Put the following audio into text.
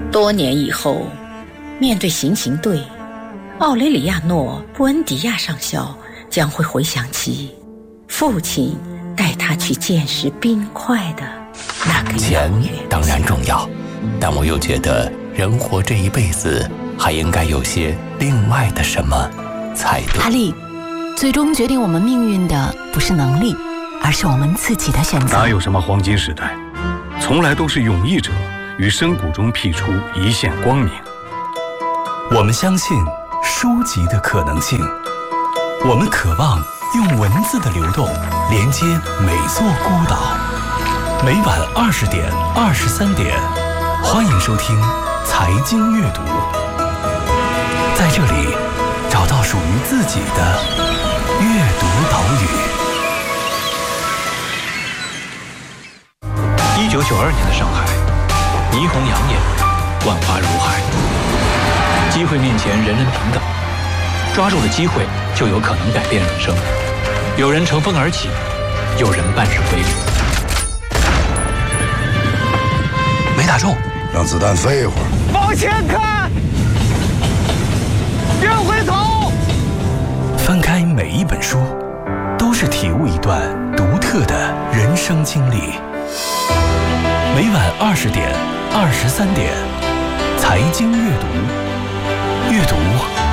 多年以后，面对行刑队，奥雷里亚诺·布恩迪亚上校将会回想起父亲带他去见识冰块的那个钱当然重要，但我又觉得人活这一辈子还应该有些另外的什么才对。 阿丽，最终决定我们命运的不是能力，而是我们自己的选择。 哪有什么黄金时代，从来都是勇毅者于深谷中辟出一线光明。 我们相信书籍的可能性，我们渴望用文字的流动连接每座孤岛。每晚20点、23点，欢迎收听财经阅读，在这里找到属于自己的阅读岛屿。 1992年的上海，霓虹养眼，万花如海，机会面前人人平等，抓住了机会就有可能改变人生。有人乘风而起，有人半生归零。 没打中， 让子弹飞一会儿。 往前看，别回头。 翻开每一本书，都是体悟一段独特的人生经历。每晚20点、23点，财经阅读，阅读